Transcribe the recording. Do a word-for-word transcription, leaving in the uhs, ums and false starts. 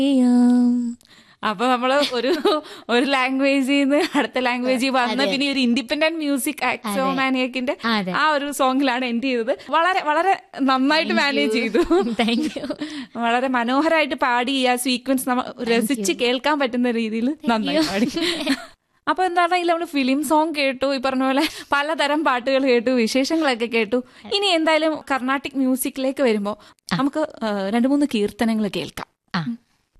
അപ്പൊ നമ്മള് ഒരു ഒരു ലാംഗ്വേജിൽ നിന്ന് അടുത്ത ലാംഗ്വേജിൽ വന്ന് പിന്നെ ഒരു ഇൻഡിപെൻഡന്റ് മ്യൂസിക് ആക്സോ മാനിയക്കിന്റെ ആ ഒരു സോങ്ങിലാണ് എൻഡ് ചെയ്തത്. വളരെ വളരെ നന്നായിട്ട് മാനേജ് ചെയ്തു. വളരെ മനോഹരമായിട്ട് പാടി ആ സീക്വൻസ് നമ്മൾ രസിച്ച് കേൾക്കാൻ പറ്റുന്ന രീതിയിൽ നന്നായി പാടി. അപ്പൊ എന്താണ് നമ്മൾ ഫിലിം സോങ് കേട്ടു, ഈ പറഞ്ഞ പോലെ പലതരം പാട്ടുകൾ കേട്ടു, വിശേഷങ്ങളൊക്കെ കേട്ടു. ഇനി എന്തായാലും കർണാട്ടിക് മ്യൂസിക്കിലേക്ക് വരുമ്പോ നമുക്ക് രണ്ടു മൂന്ന് കീർത്തനങ്ങൾ കേൾക്കാം.